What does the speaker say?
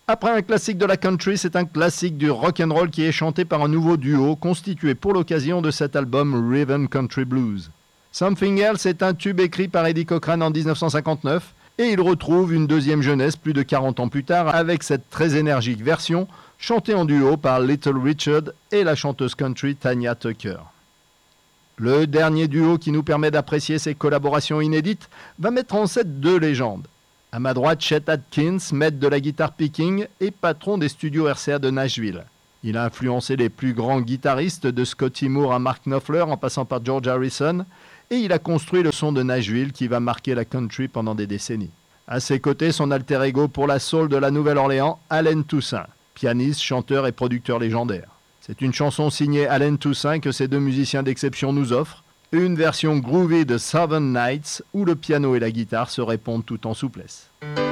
Après un classique de la country, c'est un classique du rock'n'roll qui est chanté par un nouveau duo constitué pour l'occasion de cet album Rhythm Country Blues. Something Else est un tube écrit par Eddie Cochran en 1959 et il retrouve une deuxième jeunesse plus de 40 ans plus tard avec cette très énergique version chantée en duo par Little Richard et la chanteuse country Tanya Tucker. Le dernier duo qui nous permet d'apprécier ces collaborations inédites va mettre en scène deux légendes. À ma droite, Chet Atkins, maître de la guitare picking et patron des studios RCA de Nashville. Il a influencé les plus grands guitaristes de Scotty Moore à Mark Knopfler en passant par George Harrison et il a construit le son de Nashville qui va marquer la country pendant des décennies. À ses côtés, son alter ego pour la soul de la Nouvelle-Orléans, Allen Toussaint, pianiste, chanteur et producteur légendaire. C'est une chanson signée Allen Toussaint que ces deux musiciens d'exception nous offrent, une version groovy de Southern Nights où le piano et la guitare se répondent tout en souplesse.